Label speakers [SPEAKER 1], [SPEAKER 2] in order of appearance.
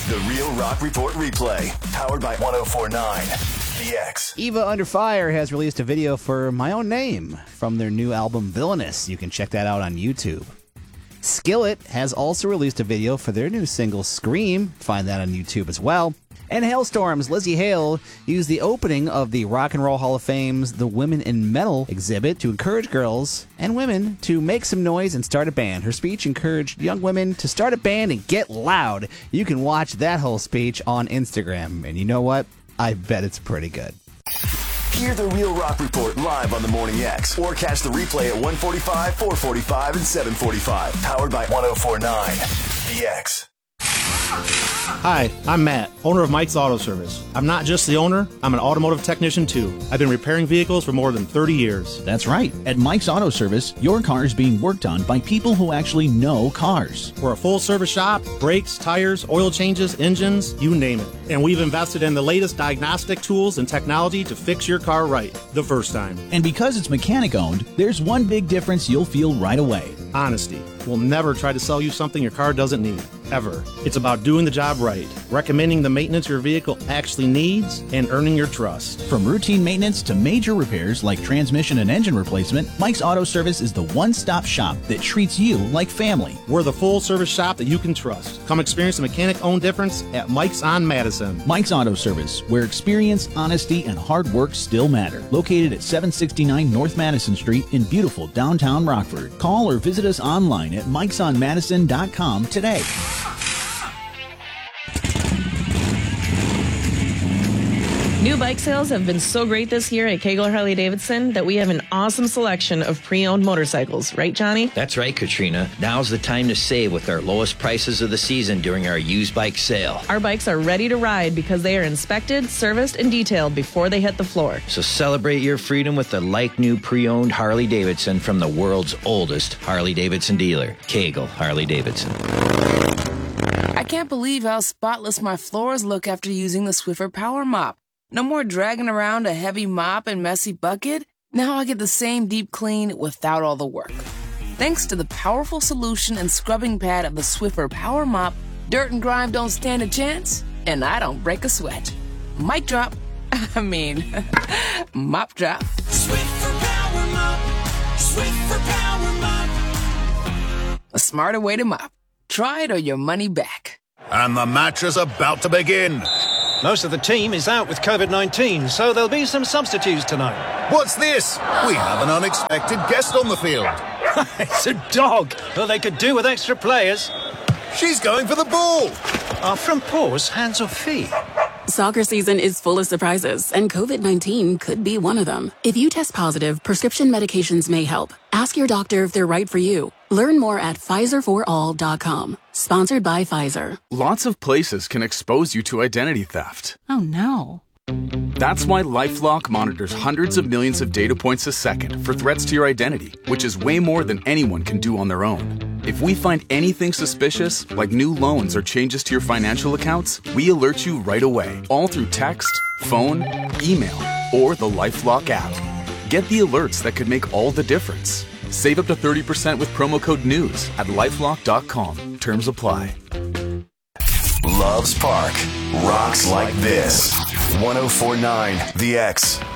[SPEAKER 1] The Real Rock Report replay, powered by 104.9 The X.
[SPEAKER 2] Eva Under Fire has released a video for My Own Name from their new album Villainous. You can check that out on YouTube. Skillet has also released a video for their new single Scream. Find that on YouTube as well. And Hailstorm's Lizzie Hale used the opening of the Rock and Roll Hall of Fame's The Women in Metal exhibit to encourage girls and women to make some noise and start a band. Her speech encouraged young women to start a band and get loud. You can watch that whole speech on Instagram. And you know what? I bet it's pretty good.
[SPEAKER 1] Hear the Real Rock Report live on the Morning X or catch the replay at 1:45, 4:45, and 7:45. Powered by 104.9 The X.
[SPEAKER 3] Hi, I'm Matt, owner of Mike's Auto Service. I'm not just the owner, I'm an automotive technician too. I've been repairing vehicles for more than 30 years.
[SPEAKER 4] That's right. At Mike's Auto Service, your car is being worked on by people who actually know cars.
[SPEAKER 3] We're a full-service shop, brakes, tires, oil changes, engines, you name it. And we've invested in the latest diagnostic tools and technology to fix your car right the first time.
[SPEAKER 4] And because it's mechanic-owned, there's one big difference you'll feel right away.
[SPEAKER 3] Honesty. We'll never try to sell you something your car doesn't need, ever. It's about doing the job right, recommending the maintenance your vehicle actually needs, and earning your trust.
[SPEAKER 4] From routine maintenance to major repairs like transmission and engine replacement, Mike's Auto Service is the one-stop shop that treats you like family.
[SPEAKER 3] We're the full-service shop that you can trust. Come experience the mechanic-owned difference at Mike's on Madison.
[SPEAKER 4] Mike's Auto Service, where experience, honesty, and hard work still matter. Located at 769 North Madison Street in beautiful downtown Rockford. Call or visit us online at mikesonmadison.com today.
[SPEAKER 5] New bike sales have been so great this year at Kegler Harley-Davidson that we have an awesome selection of pre-owned motorcycles. Right, Johnny?
[SPEAKER 6] That's right, Katrina. Now's the time to save with our lowest prices of the season during our used bike sale.
[SPEAKER 5] Our bikes are ready to ride because they are inspected, serviced, and detailed before they hit the floor.
[SPEAKER 6] So celebrate your freedom with the like-new pre-owned Harley-Davidson from the world's oldest Harley-Davidson dealer, Kegel Harley-Davidson.
[SPEAKER 7] I can't believe how spotless my floors look after using the Swiffer Power Mop. No more dragging around a heavy mop and messy bucket. Now I get the same deep clean without all the work. Thanks to the powerful solution and scrubbing pad of the Swiffer Power Mop, dirt and grime don't stand a chance, and I don't break a sweat. Mic drop. Mop drop.
[SPEAKER 8] Swiffer Power Mop. Swiffer Power Mop.
[SPEAKER 7] A smarter way to mop. Try it or your money back.
[SPEAKER 9] And the match is about to begin.
[SPEAKER 10] Most of the team is out with COVID-19, so there'll be some substitutes tonight.
[SPEAKER 9] What's this? We have an unexpected guest on the field.
[SPEAKER 10] It's a dog. Well, they could do with extra players.
[SPEAKER 9] She's going for the ball.
[SPEAKER 10] Are front paws hands or feet?
[SPEAKER 11] Soccer season is full of surprises, and COVID-19 could be one of them. If you test positive, prescription medications may help. Ask your doctor if they're right for you. Learn more at PfizerForAll.com. Sponsored by Pfizer.
[SPEAKER 12] Lots of places can expose you to identity theft.
[SPEAKER 11] Oh, no.
[SPEAKER 12] That's why LifeLock monitors hundreds of millions of data points a second for threats to your identity, which is way more than anyone can do on their own. If we find anything suspicious, like new loans or changes to your financial accounts, we alert you right away, all through text, phone, email, or the LifeLock app. Get the alerts that could make all the difference. Save up to 30% with promo code NEWS at LifeLock.com. Terms apply.
[SPEAKER 1] Loves Park. Rocks like this. 104.9 The X.